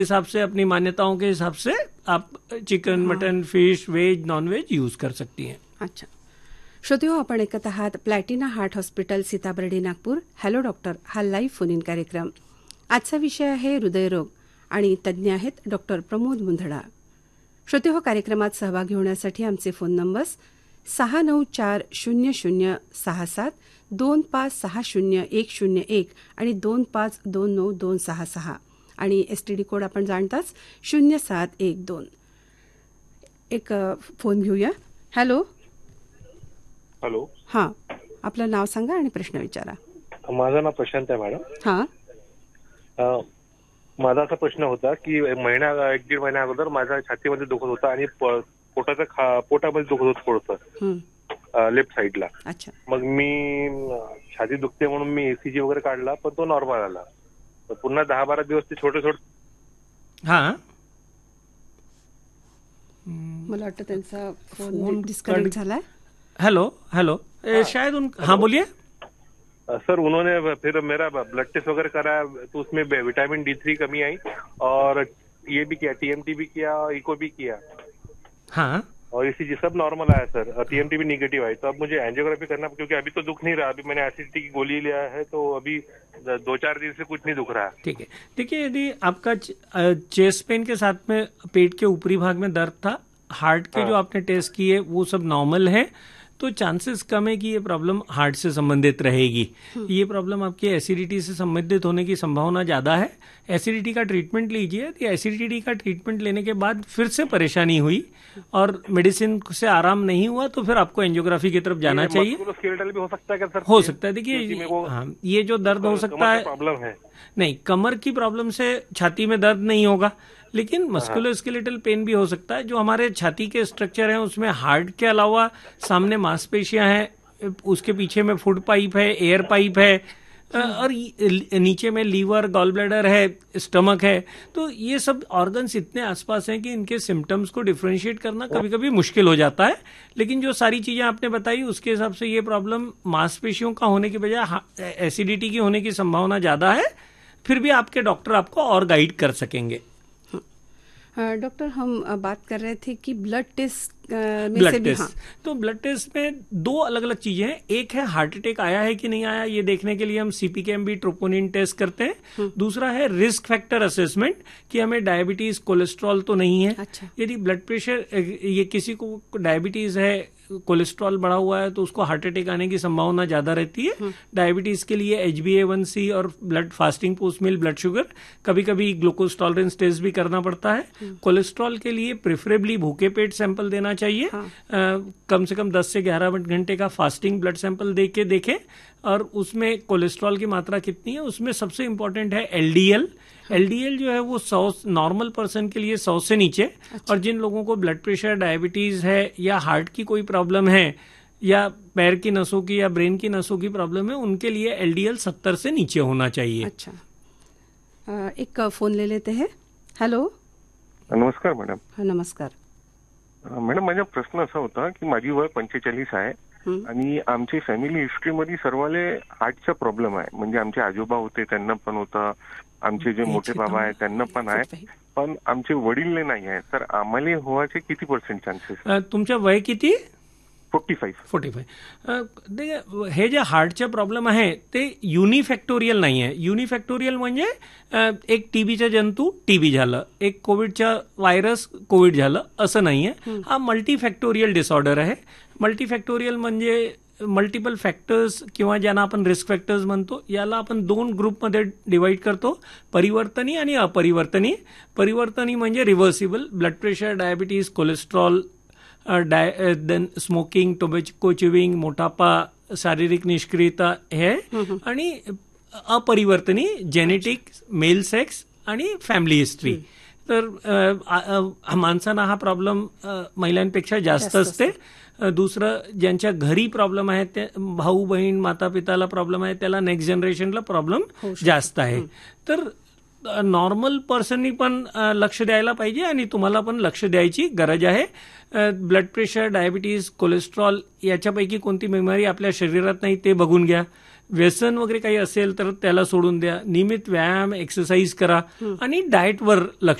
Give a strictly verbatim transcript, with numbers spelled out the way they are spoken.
हिसाब से, अपनी मान्यताओं के हिसाब से आप chicken, mutton, fish, veg, non veg use कर सकती हैं. अच्छा. श्रोतेहो, आपण ऐकत आहात Platina heart hospital, Sitabardi, Nagpur. Hello doctor हा लाईव्ह फोन इन कार्यक्रम. आजचा विषय आहे हृदयरोग आणि तज्ज्ञ आहेत डॉक्टर प्रमोद मुंदडा. श्रोतेहो, कार्यक्रमात सहभागी होण्यासाठी आमचे फोन नंबर्स सहा नऊ चार शून्य शून्य सहा सात, दोन पाच सहा शून्य एक शून्य एक आणि दोन पाच दोन नऊ दोन सहा सहा आणि एसटीडी कोड आपण जाणताच शून्य सात एक दोन. एक फोन घेऊया. हॅलो. हॅलो. हां, आपलं नाव सांगा आणि प्रश्न विचारा. माझं नाव प्रशांत आहे मॅडम. हां. माझा असा प्रश्न होता की महिन्या एक दीड महिन्या अगोदर माझ्या छातीमध्ये दुखत होतं आणि पोटाचं पोटामध्ये दुखत होत थोडंसं लेफ्ट साईडला. अच्छा. मग मी छाती दुखते म्हणून मी एसीजी वगैरे काढला, पण तो नॉर्मल आला. पुन्हा दहा बारा दिवस ते छोटे छोटे. हा, मला वाटतं त्यांचा फोन डिस्कनेक्ट झालाय. हेलो हेलो शायद उन हाँ बोलिए सर. उन्होंने फिर मेरा ब्लड टेस्ट वगैरह कराया तो उसमें विटामिन डी थ्री कमी आई और ये भी किया, टीएमटी भी किया, इको भी किया. हाँ. और ईसीजी सब नॉर्मल आया सर, टीएमटी भी निगेटिव आई. तो अब मुझे एंजियोग्राफी करना, क्योंकि अभी तो दुख नहीं रहा. अभी मैंने एसिडिटी की गोली लिया है तो अभी दो चार दिन से कुछ नहीं दुख रहा. ठीक है. देखिए, यदि आपका चेस्ट पेन के साथ में पेट के ऊपरी भाग में दर्द था, हार्ट के जो आपने टेस्ट किए वो सब नॉर्मल है, तो चांसेस कम है कि ये प्रॉब्लम हार्ट से संबंधित रहेगी. ये प्रॉब्लम आपकी एसिडिटी से संबंधित होने की संभावना ज्यादा है. एसिडिटी का ट्रीटमेंट लीजिए. तो एसिडिटी का ट्रीटमेंट लेने के बाद फिर से परेशानी हुई और मेडिसिन से आराम नहीं हुआ तो फिर आपको एंजियोग्राफी की तरफ जाना चाहिए. मस्कुलोस्केलेटल भी हो सकता है क्या सर? हो सकता है. देखिए, हाँ, ये जो दर्द हो सकता है, प्रॉब्लम है नहीं, कमर की प्रॉब्लम से छाती में दर्द नहीं होगा, लेकिन मस्कुलोस्केलेटल पेन भी हो सकता है. जो हमारे छाती के स्ट्रक्चर हैं उसमें हार्ट के अलावा सामने मांसपेशियां हैं, उसके पीछे में फूड पाइप है, एयर पाइप है, और नीचे में लीवर, गॉल ब्लैडर है, स्टमक है. तो ये सब ऑर्गन्स इतने आसपास हैं कि इनके सिम्टम्स को डिफरेंशिएट करना कभी कभी मुश्किल हो जाता है. लेकिन जो सारी चीजें आपने बताई उसके हिसाब से ये प्रॉब्लम मांसपेशियों का होने की बजाय एसिडिटी की होने की संभावना ज्यादा है. फिर भी आपके डॉक्टर आपको और गाइड कर सकेंगे. डॉक्टर, हम बात कर रहे थे कि ब्लड टेस्ट में ब्लड से भी, टेस्ट हाँ. तो ब्लड टेस्ट में दो अलग अलग चीजें हैं. एक है हार्ट अटैक आया है कि नहीं आया, ये देखने के लिए हम सीपीकेएमबी, ट्रोपोनिन टेस्ट करते हैं. दूसरा है रिस्क फैक्टर असेसमेंट, कि हमें डायबिटीज, कोलेस्ट्रॉल तो नहीं है. अच्छा. यदि ब्लड प्रेशर, ये किसी को डायबिटीज है, कोलेस्ट्रॉल बढ़ा हुआ है, तो उसको हार्ट अटैक आने की संभावना ज्यादा रहती है. डायबिटीज के लिए एच बी ए वन सी और blood fasting post meal blood sugar, कभी कभी ग्लूकोज टॉलरेंस टेस्ट भी करना पड़ता है. कोलेस्ट्रॉल के लिए प्रेफरेबली भूखे पेट सैंपल देना चाहिए. हाँ. आ, कम से कम दस से ग्यारह घंटे का फास्टिंग ब्लड सैंपल दे के देखें और उसमें कोलेस्ट्रॉल की मात्रा कितनी है. उसमें सबसे इंपॉर्टेंट है एलडीएल. एलडीएल जो है वो सौ, नॉर्मल पर्सन के लिए सौ से नीचे. अच्छा. और जिन लोगों को ब्लड प्रेशर, डायबिटीज है या हार्ट की कोई प्रॉब्लम है या पैर की नसों की या ब्रेन की नसों की प्रॉब्लम है, उनके लिए एलडीएल सत्तर से नीचे होना चाहिए. अच्छा. आ, एक फोन ले लेते हैं. हेलो. नमस्कार मॅडम. हा, नमस्कार मॅडम. माझा प्रश्न असा होता की माझी वय पंचेचाळीस आहे आणि आमची फॅमिली हिस्ट्रीमध्ये सर्वाले हार्टचा प्रॉब्लेम आहे. म्हणजे आमचे आजोबा होते त्यांना पण होता, आमचे जे मोठे बाबा आहेत त्यांना पण आहे, पण आमचे वडील नाही आहे. तर आम्हाला होवाचे किती पर्सेंट चान्सेस? तुमच्या वय किती? Forty five. Forty five. हे जे हार्टचे प्रॉब्लेम आहे ते युनिफॅक्टोरियल नाही आहे. युनिफॅक्टोरियल म्हणजे एक टीबीचा जंतू टीबी झालं, एक कोविडचा व्हायरस कोविड झालं, असं नाही आहे. हा मल्टीफॅक्टोरियल डिसऑर्डर आहे. मल्टीफॅक्टोरियल म्हणजे मल्टिपल फॅक्टर्स किंवा ज्यांना आपण रिस्क फॅक्टर्स म्हणतो, याला आपण दोन ग्रुपमध्ये डिवाइड करतो, परिवर्तनी आणि अपरिवर्तनी. परिवर्तनी म्हणजे reversible, blood pressure, diabetes, cholesterol, डाय देन स्मोकिंग, टोबॅको च्युइंग, मोटापा, शारीरिक निष्क्रियता हे. आणि अपरिवर्तनी जेनेटिक, मेल सेक्स आणि फॅमिली हिस्ट्री. तर माणसांना हा प्रॉब्लेम महिलांपेक्षा जास्त असते. दुसरं, ज्यांच्या घरी प्रॉब्लेम आहे, ते भाऊ बहीण, माता पिताला प्रॉब्लेम आहे, त्याला नेक्स्ट जनरेशनला प्रॉब्लेम जास्त आहे. तर नॉर्मल पर्सननी पण लक्ष द्यायला पाहिजे आणि तुम्हाला पण लक्ष द्यायची गरज आहे. ब्लड प्रेशर, डायबिटीज, कोलेस्ट्रॉल याच्यापैकी कोणती बिमारी आपल्या शरीरात नाही ते बघून घ्या. व्यसन वगैरे काही असेल तर त्याला सोडून द्या. नियमित व्यायाम, एक्सरसाइज करा आणि डाएटवर लक्ष